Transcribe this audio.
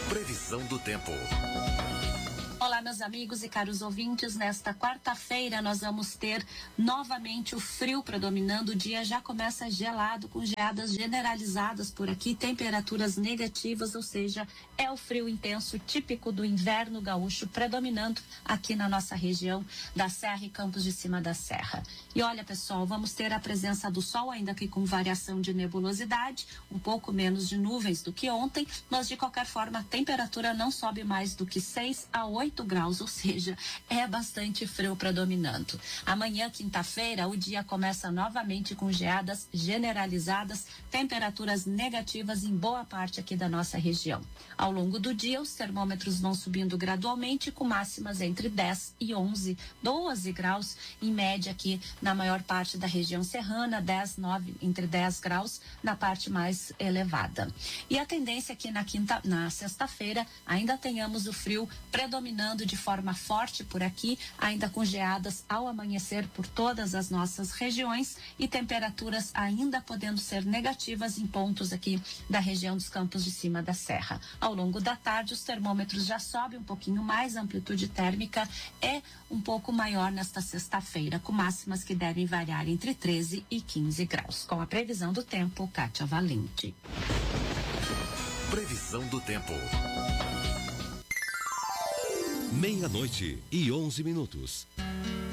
Previsão do tempo. Olá, meus amigos e caros ouvintes. Nesta quarta-feira nós vamos ter novamente o frio predominando. O dia já começa gelado, com geadas generalizadas por aqui, temperaturas negativas, ou seja, é o frio intenso típico do inverno gaúcho predominando aqui na nossa região da Serra e Campos de Cima da Serra. E olha, pessoal, vamos ter a presença do sol, ainda que com variação de nebulosidade, um pouco menos de nuvens do que ontem, mas de qualquer forma a temperatura não sobe mais do que 6 a 8 graus, ou seja, é bastante frio predominando. Amanhã, quinta-feira, o dia começa novamente com geadas generalizadas, temperaturas negativas em boa parte aqui da nossa região. Ao longo do dia, os termômetros vão subindo gradualmente, com máximas entre 10 e 11, 12 graus em média aqui na maior parte da região serrana, 10, 9, entre 10 graus na parte mais elevada. E a tendência aqui na sexta-feira, ainda tenhamos o frio predominando de forma forte por aqui, ainda com geadas ao amanhecer por todas as nossas regiões e temperaturas ainda podendo ser negativas em pontos aqui da região dos Campos de Cima da Serra. Ao longo da tarde, os termômetros já sobem um pouquinho mais, a amplitude térmica é um pouco maior nesta sexta-feira, com máximas que devem variar entre 13 e 15 graus. Com a previsão do tempo, Kátia Valente. Previsão do tempo. 12:11.